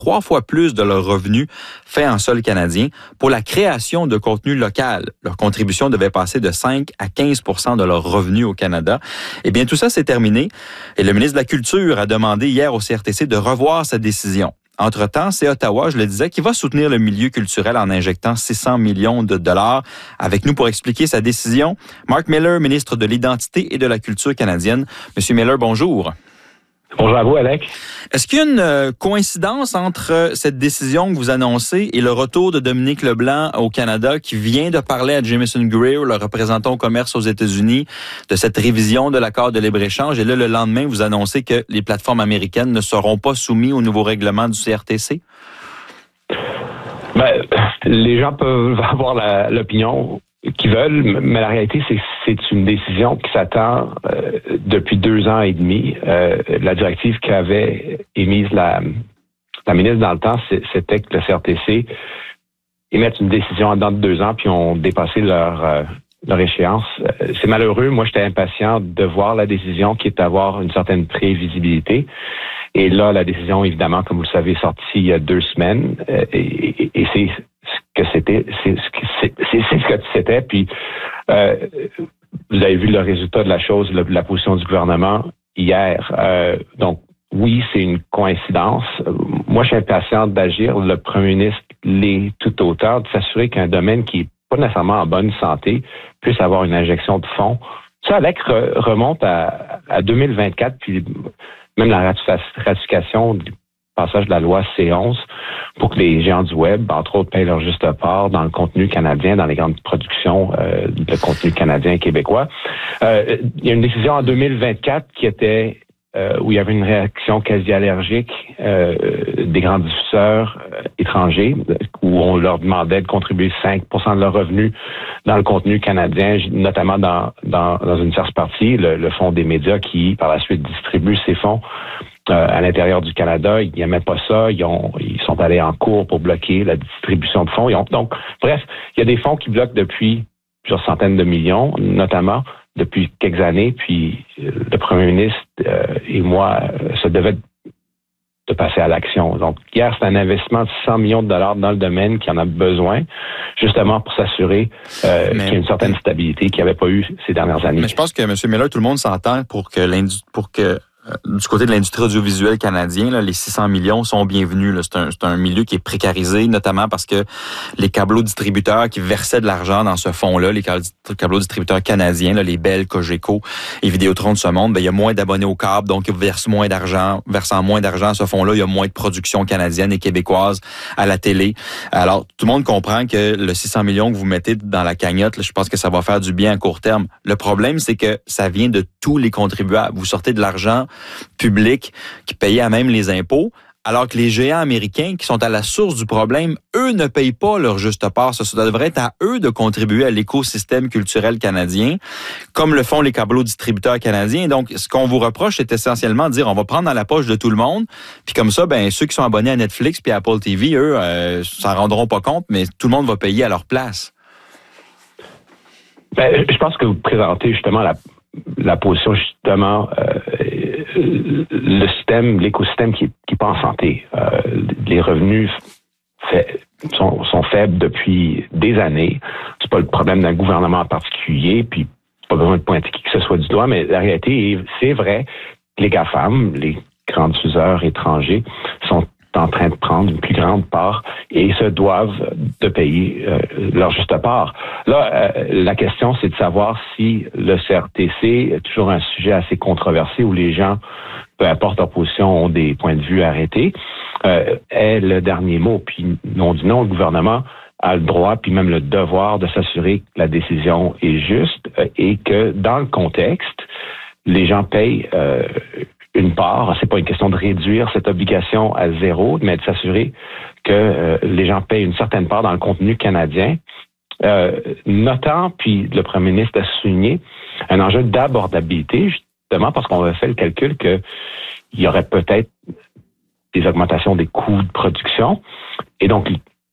3 fois plus de leurs revenus faits en sol canadien pour la création de contenu local. Leur contribution devait passer de 5 à 15 % de leurs revenus au Canada. Eh bien, tout ça, c'est terminé. Et le ministre de la Culture a demandé hier au CRTC de revoir sa décision. Entre-temps, c'est Ottawa, je le disais, qui va soutenir le milieu culturel en injectant 600 millions de dollars. Avec nous pour expliquer sa décision, Mark Miller, ministre de l'Identité et de la Culture canadienne. Monsieur Miller, bonjour. Bonjour à vous, Alex. Est-ce qu'il y a une coïncidence entre cette décision que vous annoncez et le retour de Dominique Leblanc au Canada qui vient de parler à Jameson Greer, le représentant au commerce aux États-Unis, de cette révision de l'accord de libre-échange? Et là, le lendemain, vous annoncez que les plateformes américaines ne seront pas soumises au nouveau règlement du CRTC? Les gens peuvent avoir l'opinion qu'ils veulent, mais la réalité, c'est que c'est une décision qui s'attend depuis 2 ans et demi. La directive qu'avait émise la ministre dans le temps, c'était que le CRTC émette une décision en dedans de 2 ans, puis ont dépassé leur échéance. C'est malheureux. Moi, j'étais impatient de voir la décision qui est d'avoir une certaine prévisibilité. Et là, la décision, évidemment, comme vous le savez, est sortie il y a 2 semaines. Et c'est ce que c'était. C'est ce que c'était. Puis, vous avez vu le résultat de la chose, la position du gouvernement hier. Donc, oui, c'est une coïncidence. Moi, je suis impatient d'agir. Le premier ministre l'est tout autant, de s'assurer qu'un domaine qui n'est pas nécessairement en bonne santé puisse avoir une injection de fonds. Ça, Alex, remonte à 2024, puis même la ratification du passage de la loi C11 pour que les géants du web, entre autres, payent leur juste part dans le contenu canadien, dans les grandes productions de contenu canadien et québécois. Il y a une décision en 2024 qui était où il y avait une réaction quasi allergique des grands diffuseurs étrangers, où on leur demandait de contribuer 5 % de leurs revenus dans le contenu canadien, notamment dans une tierce partie, le Fonds des médias qui, par la suite, distribue ces fonds à l'intérieur du Canada. Ils n'aimaient pas ça. Ils sont allés en cours pour bloquer la distribution de fonds. Donc, bref, il y a des fonds qui bloquent depuis plusieurs centaines de millions, notamment depuis quelques années, puis le premier ministre et moi se devaient de passer à l'action. Donc, hier, c'est un investissement de 100 millions de dollars dans le domaine qui en a besoin, justement pour s'assurer qu'il y a une certaine stabilité qu'il n'y avait pas eu ces dernières années. Mais je pense que, M. Miller, tout le monde s'entend pour que du côté de l'industrie audiovisuelle canadienne, là, les 600 millions sont bienvenus. Là. C'est un milieu qui est précarisé, notamment parce que les câbleaux-distributeurs qui versaient de l'argent dans ce fonds-là, les câbleaux-distributeurs canadiens, là, les Bell, Cogeco et Vidéotron de ce monde, il y a moins d'abonnés au câble, donc ils versant moins d'argent à ce fonds-là, il y a moins de production canadienne et québécoise à la télé. Alors, tout le monde comprend que le 600 millions que vous mettez dans la cagnotte, là, je pense que ça va faire du bien à court terme. Le problème, c'est que ça vient de tous les contribuables. Vous sortez de l'argent public qui payaient à même les impôts, alors que les géants américains qui sont à la source du problème, eux ne payent pas leur juste part. Ça devrait être à eux de contribuer à l'écosystème culturel canadien, comme le font les câbleaux-distributeurs canadiens. Donc, ce qu'on vous reproche, c'est essentiellement de dire on va prendre dans la poche de tout le monde, puis comme ça, ceux qui sont abonnés à Netflix puis à Apple TV, eux, s'en rendront pas compte, mais tout le monde va payer à leur place. Je pense que vous présentez justement la position, justement, le système, l'écosystème qui est pas en santé. Les revenus sont faibles depuis des années. C'est pas le problème d'un gouvernement en particulier, puis pas besoin de pointer qui que ce soit du doigt, mais la réalité, c'est vrai que les GAFAM, les grands diffuseurs étrangers, sont en train de prendre une plus grande part et se doivent de payer leur juste part. Là, la question, c'est de savoir si le CRTC est toujours un sujet assez controversé où les gens, peu importe leur position, ont des points de vue arrêtés, est le dernier mot. Puis, non, le gouvernement a le droit, puis même le devoir de s'assurer que la décision est juste et que, dans le contexte, les gens payent une part. C'est pas une question de réduire cette obligation à 0, mais de s'assurer que les gens payent une certaine part dans le contenu canadien, notant, puis le premier ministre a souligné, un enjeu d'abordabilité, justement parce qu'on a fait le calcul qu'il y aurait peut-être des augmentations des coûts de production. Et donc,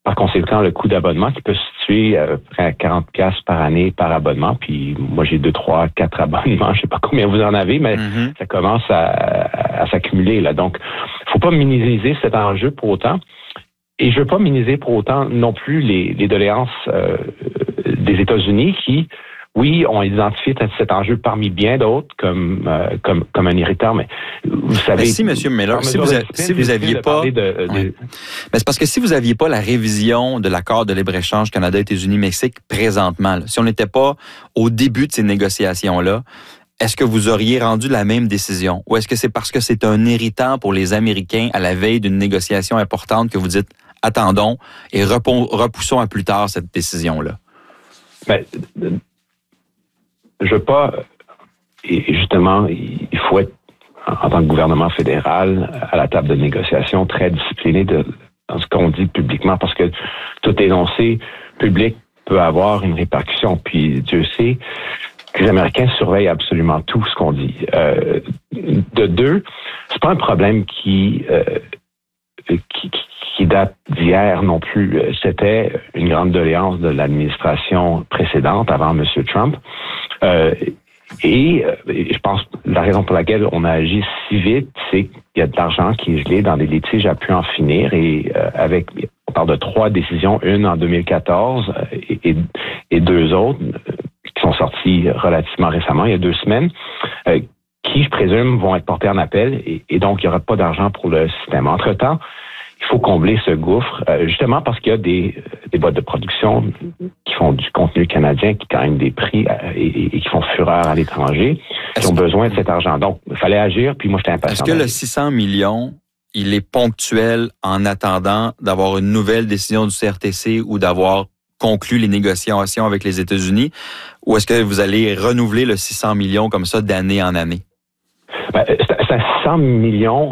par conséquent, le coût d'abonnement qui peut se situer à 40$ par année par abonnement. Puis moi, j'ai 2, 3, 4 abonnements. Je sais pas combien vous en avez, mais ça commence à s'accumuler, là. Donc, faut pas minimiser cet enjeu pour autant. Et je veux pas minimiser pour autant non plus les doléances des États-Unis qui, oui, ont identifié cet enjeu parmi bien d'autres comme un irritant, mais vous savez... Mais si, M. Miller, si vous aviez pas... Mais c'est parce que si vous aviez pas la révision de l'accord de libre-échange Canada-États-Unis-Mexique présentement, là, si on n'était pas au début de ces négociations-là, est-ce que vous auriez rendu la même décision? Ou est-ce que c'est parce que c'est un irritant pour les Américains à la veille d'une négociation importante que vous dites « attendons et repoussons à plus tard cette décision-là » ? Ben, je veux pas... Et justement, il faut être, en tant que gouvernement fédéral, à la table de négociation, très discipliné dans ce qu'on dit publiquement, parce que tout énoncé public peut avoir une répercussion. Puis Dieu sait que les Américains surveillent absolument tout ce qu'on dit. De deux, c'est pas un problème qui date d'hier non plus. C'était une grande doléance de l'administration précédente, avant M. Trump. Et je pense que la raison pour laquelle on a agi si vite, c'est qu'il y a de l'argent qui est gelé dans des litiges à pu en finir. Et on parle de 3 décisions, une en 2014 et 2 autres qui sont sorties relativement récemment, il y a 2 semaines, qui, je présume, vont être portées en appel. Et donc, il n'y aura pas d'argent pour le système. Entre-temps, il faut combler ce gouffre, justement parce qu'il y a des boîtes de production qui font du contenu canadien, qui gagnent des prix et qui font fureur à l'étranger, qui ont besoin de cet argent. Donc, il fallait agir, puis moi, j'étais impatient. Est-ce que le 600 millions, il est ponctuel en attendant d'avoir une nouvelle décision du CRTC ou d'avoir conclu les négociations avec les États-Unis, ou est-ce que vous allez renouveler le 600 millions comme ça d'année en année? Ben, c'est à 600 millions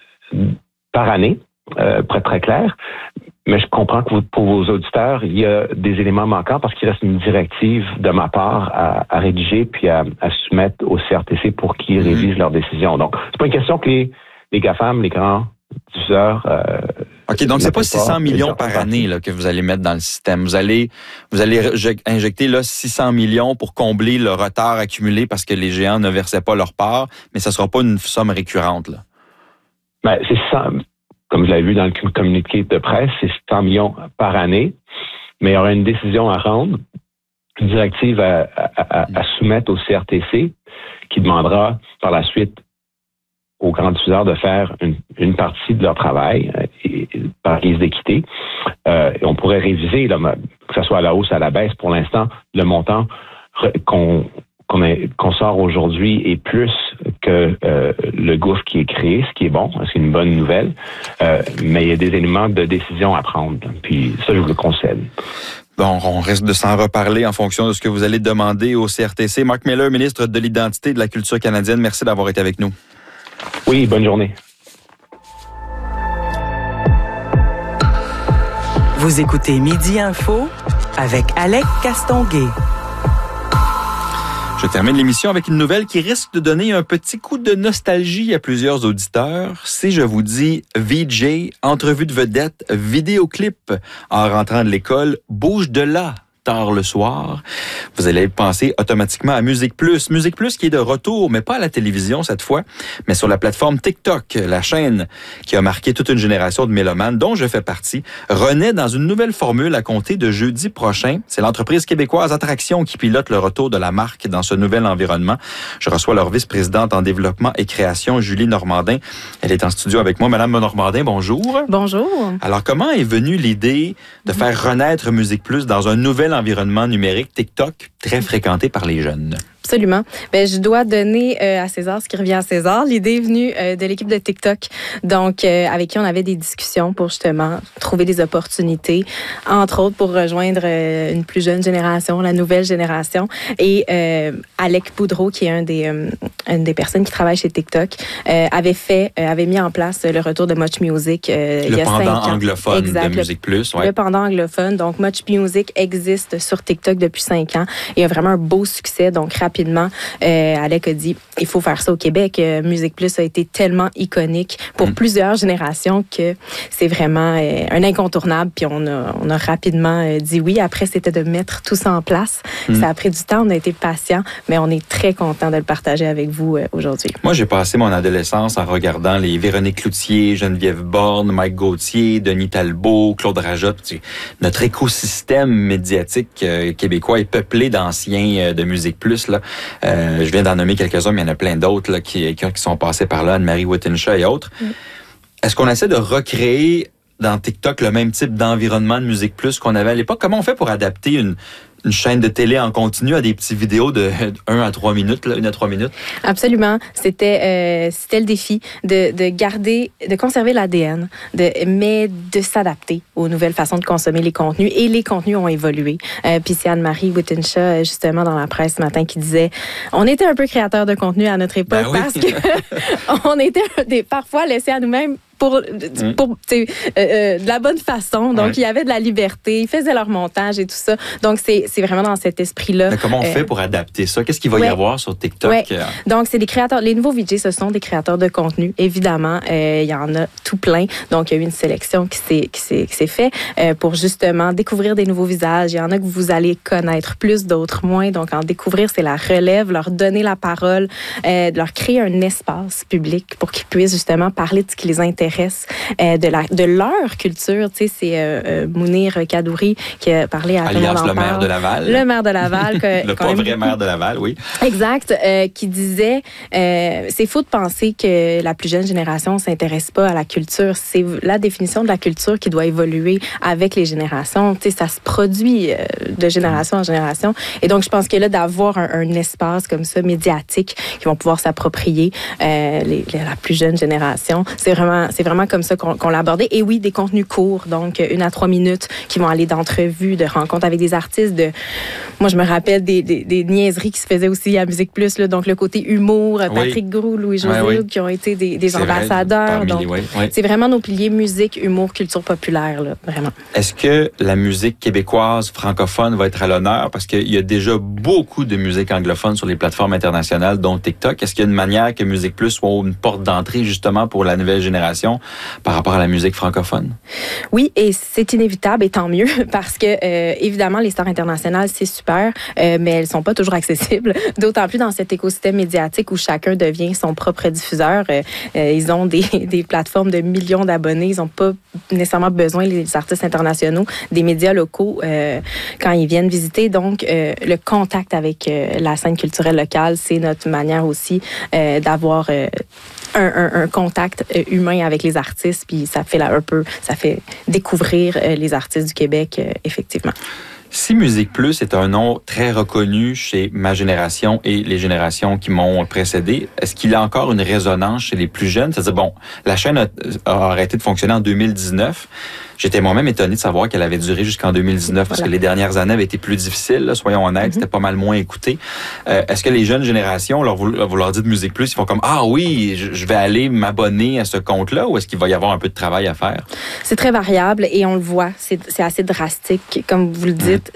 par année. Pour être très clair, mais je comprends que pour vos auditeurs, il y a des éléments manquants parce qu'il reste une directive de ma part à rédiger puis à soumettre au CRTC pour qu'ils révisent leurs décisions. Donc, c'est pas une question que les GAFAM, les grands diffuseurs... OK, donc c'est pas 600 millions par année là, que vous allez mettre dans le système. Vous allez injecter là 600 millions pour combler le retard accumulé parce que les géants ne versaient pas leur part, mais ça sera pas une somme récurrente, là. Ben, c'est 100... Comme vous l'avez vu dans le communiqué de presse, c'est 100 millions par année, mais il y aura une décision à rendre, une directive à soumettre au CRTC qui demandera par la suite aux grands diffuseurs de faire une partie de leur travail par guise d'équité. Et on pourrait réviser, là, que ce soit à la hausse, à la baisse, pour l'instant, le montant qu'on sort aujourd'hui est plus que le gouffre qui est créé, ce qui est bon, c'est une bonne nouvelle, mais il y a des éléments de décision à prendre, puis ça, je vous le concède. Bon, on risque de s'en reparler en fonction de ce que vous allez demander au CRTC. Marc Miller, ministre de l'Identité et de la Culture canadienne, merci d'avoir été avec nous. Oui, bonne journée. Vous écoutez Midi Info avec Alec Castonguay. Je termine l'émission avec une nouvelle qui risque de donner un petit coup de nostalgie à plusieurs auditeurs. Si je vous dis VJ, entrevue de vedette, vidéoclip en rentrant de l'école, bouge de là. Tard le soir, vous allez penser automatiquement à Musique Plus. Musique Plus qui est de retour, mais pas à la télévision cette fois, mais sur la plateforme TikTok, la chaîne qui a marqué toute une génération de mélomanes, dont je fais partie, renaît dans une nouvelle formule à compter de jeudi prochain. C'est l'entreprise québécoise Attraction qui pilote le retour de la marque dans ce nouvel environnement. Je reçois leur vice-présidente en développement et création, Julie Normandin. Elle est en studio avec moi. Madame Normandin, bonjour. Bonjour. Alors, comment est venue l'idée de faire renaître Musique Plus dans un nouvel environnement numérique, TikTok, très fréquenté par les jeunes? Absolument. Ben, je dois donner à César ce qui revient à César. L'idée est venue de l'équipe de TikTok, donc avec qui on avait des discussions pour justement trouver des opportunités, entre autres pour rejoindre une plus jeune génération, la nouvelle génération. Et Alec Boudreau, qui est une des personnes qui travaille chez TikTok, avait mis en place le retour de Much Music il y a 5 ans. Le pendant anglophone de Musique Plus. Ouais. Le pendant anglophone. Donc, Much Music existe sur TikTok depuis 5 ans. Il y a vraiment un beau succès. Donc, rapidement, rapidement, Alec a dit, il faut faire ça au Québec. Musique Plus a été tellement iconique pour plusieurs générations que c'est vraiment un incontournable. Puis on a rapidement dit oui. Après, c'était de mettre tout ça en place. Ça a pris du temps, on a été patients, mais on est très content de le partager avec vous aujourd'hui. Moi, j'ai passé mon adolescence en regardant les Véronique Cloutier, Geneviève Borne, Mike Gauthier, Denis Talbot, Claude Rajotte. Notre écosystème médiatique québécois est peuplé d'anciens de Musique Plus. Là. Je viens d'en nommer quelques-uns, mais il y en a plein d'autres là, qui sont passés par là, Anne-Marie Wittenshaw et autres. Est-ce qu'on essaie de recréer dans TikTok le même type d'environnement de Musique Plus qu'on avait à l'époque? Comment on fait pour adapter une chaîne de télé en continu à des petites vidéos de 1 à 3 minutes, là, 1 à 3 minutes? Absolument. C'était le défi de garder, de conserver l'ADN, mais de s'adapter aux nouvelles façons de consommer les contenus. Et les contenus ont évolué. Puis c'est Anne-Marie Wittenshaw, justement, dans la presse ce matin, qui disait, on était un peu créateurs de contenu à notre époque parce que on était parfois laissés à nous-mêmes pour de la bonne façon. Donc, il y avait de la liberté. Ils faisaient leur montage et tout ça. Donc, c'est vraiment dans cet esprit-là. Mais comment on fait pour adapter ça? Qu'est-ce qu'il va y avoir sur TikTok? Donc, c'est des créateurs. Les nouveaux VJ, ce sont des créateurs de contenu. Évidemment, il y en a tout plein. Donc, il y a eu une sélection qui s'est faite pour justement découvrir des nouveaux visages. Il y en a que vous allez connaître plus, d'autres moins. Donc, en découvrir, c'est la relève, leur donner la parole, de leur créer un espace public pour qu'ils puissent justement parler de ce qui les intéresse, de leur culture. Tu sais, c'est Mounir Kadouri qui a parlé à alias le maire de Laval. Le maire de Laval. Le pas vrai maire de Laval, oui. Exact. Qui disait, c'est faux de penser que la plus jeune génération s'intéresse pas à la culture. C'est la définition de la culture qui doit évoluer avec les générations. Tu sais, ça se produit de génération en génération. Et donc, je pense que là, d'avoir un espace comme ça, médiatique, qui vont pouvoir s'approprier la plus jeune génération, c'est vraiment comme ça qu'on l'a abordé. Et oui, des contenus courts, donc 1 à 3 minutes, qui vont aller d'entrevues, de rencontres avec des artistes. Moi, je me rappelle des niaiseries qui se faisaient aussi à Musique Plus, là, donc le côté humour, Patrick Groux, Louis-José, qui ont été des ambassadeurs. Donc, c'est vraiment nos piliers musique, humour, culture populaire, là, vraiment. Est-ce que la musique québécoise francophone va être à l'honneur? Parce qu'il y a déjà beaucoup de musique anglophone sur les plateformes internationales, dont TikTok. Est-ce qu'il y a une manière que Musique Plus soit une porte d'entrée, justement, pour la nouvelle génération par rapport à la musique francophone? Oui, et c'est inévitable, et tant mieux, parce que, évidemment, les stars internationales, c'est super, mais elles sont pas toujours accessibles, d'autant plus dans cet écosystème médiatique où chacun devient son propre diffuseur. Ils ont des plateformes de millions d'abonnés, ils n'ont pas nécessairement besoin, les artistes internationaux, des médias locaux quand ils viennent visiter. Donc, le contact avec la scène culturelle locale, c'est notre manière aussi d'avoir un contact humain avec les artistes, puis ça fait ça fait découvrir les artistes du Québec, effectivement. Si Musique Plus est un nom très reconnu chez ma génération et les générations qui m'ont précédé, est-ce qu'il a encore une résonance chez les plus jeunes? C'est-à-dire, bon, la chaîne a arrêté de fonctionner en 2019. J'étais moi-même étonné de savoir qu'elle avait duré jusqu'en 2019 parce que les dernières années avaient été plus difficiles, là, soyons honnêtes, c'était pas mal moins écouté. Est-ce que les jeunes générations, vous leur dites Musique Plus, ils font comme « Ah oui, je vais aller m'abonner à ce compte-là » ou est-ce qu'il va y avoir un peu de travail à faire? C'est très variable et on le voit, c'est assez drastique. Comme vous le dites,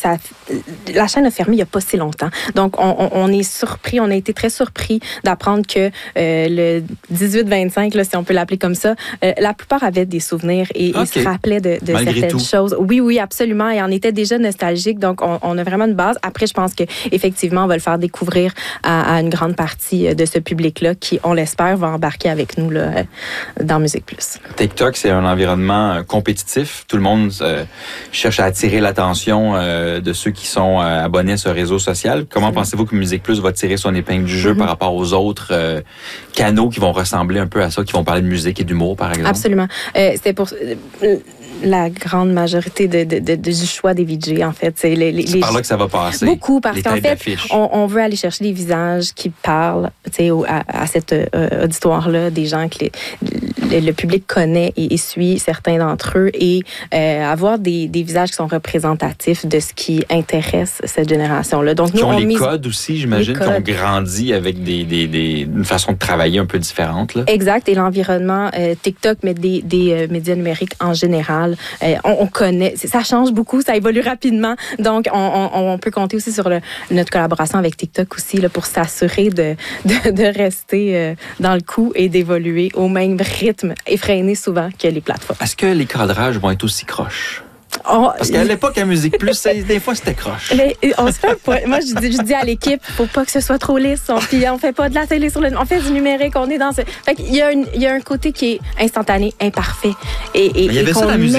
la chaîne a fermé il n'y a pas si longtemps. Donc, on est surpris, on a été très surpris d'apprendre que le 18-25, là, si on peut l'appeler comme ça, la plupart avaient des souvenirs et se rappelaient de certaines choses. Oui, absolument. Et on était déjà nostalgique. Donc, on a vraiment une base. Après, je pense qu'effectivement, on va le faire découvrir à une grande partie de ce public-là qui, on l'espère, va embarquer avec nous là, dans Musique Plus. TikTok, c'est un environnement compétitif. Tout le monde cherche à attirer l'attention de ceux qui sont abonnés à ce réseau social. Comment pensez-vous que Musique Plus va tirer son épingle du jeu par rapport aux autres canaux qui vont ressembler un peu à ça, qui vont parler de musique et d'humour, par exemple? Absolument. C'était pour la grande majorité du choix des VJ, en fait. C'est par là que ça va passer. Beaucoup, parce qu'en fait, on veut aller chercher des visages qui parlent à cet auditoire-là, des gens que le public connaît et suit, certains d'entre eux, et avoir des visages qui sont représentatifs de ce qui intéresse cette génération-là. Donc, nous, les codes aussi, j'imagine, qui ont grandi avec une façon de travailler un peu différente. Là. Exact, et l'environnement TikTok, mais des médias numériques en général, parle. On connaît. Ça change beaucoup, ça évolue rapidement. Donc, on peut compter aussi sur notre collaboration avec TikTok aussi là, pour s'assurer de rester dans le coup et d'évoluer au même rythme effréné souvent que les plateformes. Est-ce que les cadrages vont être aussi croches? Parce qu'à l'époque, à Musique Plus, des fois, c'était croche. Mais on se fait pas. Moi, je dis à l'équipe, faut pas que ce soit trop lisse. Puis on fait pas de la télé on fait du numérique. On est dans ce. Fait qu'il y a un côté qui est instantané, imparfait. Il y avait ça dans la musique